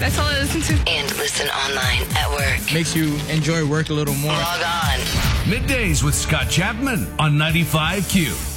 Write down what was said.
That's all I listen to. And listen online at work. Makes you enjoy work a little more. Log on. Middays with Scott Chapman on 95Q.